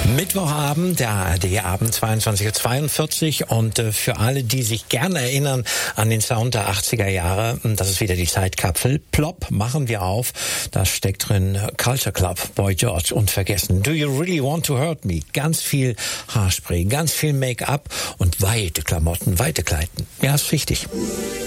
Mittwochabend, der ARD-Abend, 22:42 Uhr. Und für alle, die sich gerne erinnern an den Sound der 80er Jahre, das ist wieder die Zeitkapsel. Plopp, machen wir auf. Da steckt drin Culture Club, Boy George, unvergessen. Do you really want to hurt me? Ganz viel Haarspray, ganz viel Make-up und weite Klamotten, weite Kleidung. Ja, ist richtig.